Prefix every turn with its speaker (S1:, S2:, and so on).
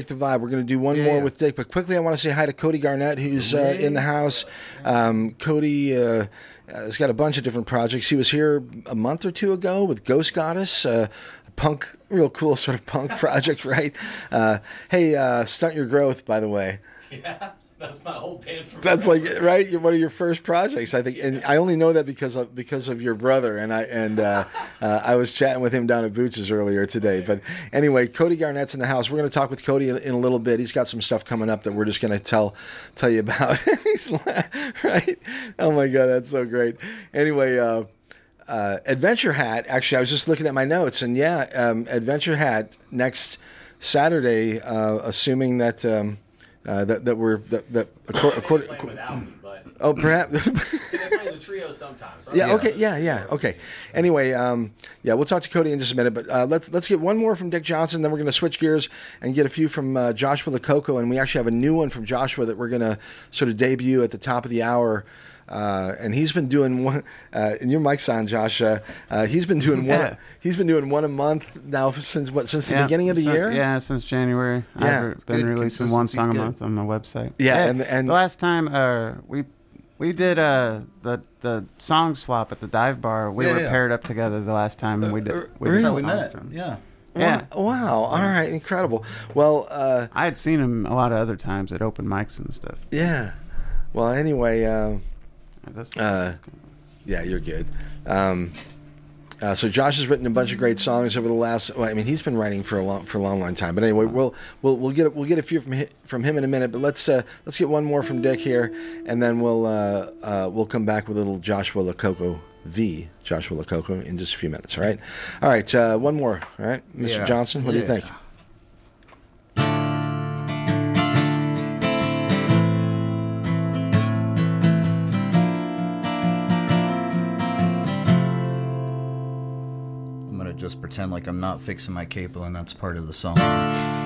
S1: the Vibe. We're going to do one more with Dick, but quickly I want to say hi to Cody Garnett, who's in the house. Cody has got a bunch of different projects. He was here a month or two ago with Ghost Goddess, a punk, real cool sort of punk project, right? Hey, Stunt Your Growth, by the way.
S2: Yeah. That's my whole band.
S1: That's like right, one of your first projects, I think, and I only know that because of your brother. And I was chatting with him down at Boots's earlier today. But anyway, Cody Garnett's in the house. We're going to talk with Cody in a little bit. He's got some stuff coming up that we're just going to tell you about. He's right. Oh my God, that's so great. Anyway, Adventure Hat. Actually, I was just looking at my notes, and Adventure Hat next Saturday, assuming that. According. Oh, perhaps.
S2: They play as a trio sometimes. Right?
S1: Yeah. Okay. Yeah. Okay. Anyway, we'll talk to Cody in just a minute, but let's get one more from Dick Johnson. Then we're going to switch gears and get a few from Joshua LaCoco, and we actually have a new one from Joshua that we're going to sort of debut at the top of the hour. And he's been doing one. And your mic's on, Josh. He's been doing one. He's been doing one a month now since the beginning of the year.
S3: Yeah, since January.
S1: Yeah,
S3: I've been releasing one song a month on my website.
S1: Yeah,
S3: and the last time we did the song swap at the dive bar. We were paired up together the last time we did.
S4: That's how we met. Yeah.
S1: Yeah. Wow. All right. Incredible. Well,
S3: I had seen him a lot of other times at open mics and stuff.
S1: Yeah. Well, anyway. Yeah, you're good. So Josh has written a bunch of great songs over the last. Well, I mean, he's been writing for a long time. But anyway, we'll get a few from him in a minute. But let's get one more from Dick here, and then we'll come back with a little Joshua LaCoco in just a few minutes. All right. One more. All right, Mr. Johnson, what do you think?
S4: Just pretend like I'm not fixing my cable and that's part of the song.